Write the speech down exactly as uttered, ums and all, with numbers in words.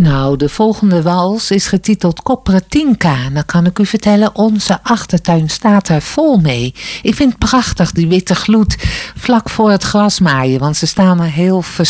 Nou, de volgende wals is getiteld Copratinka. En dan kan ik u vertellen, onze achtertuin staat er vol mee. Ik vind het prachtig, die witte gloed vlak voor het grasmaaien. Want ze staan er heel